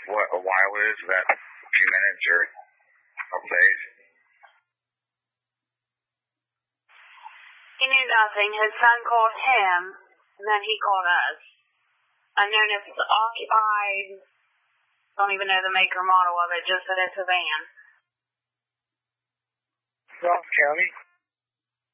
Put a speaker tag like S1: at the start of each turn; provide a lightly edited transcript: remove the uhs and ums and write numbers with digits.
S1: what a while is? Is that a few minutes or a couple days?
S2: He knew nothing. His son called him, and then he called us. Unknown if it's occupied. Don't even know the make or model of it, just that it's a van.
S1: Rock County.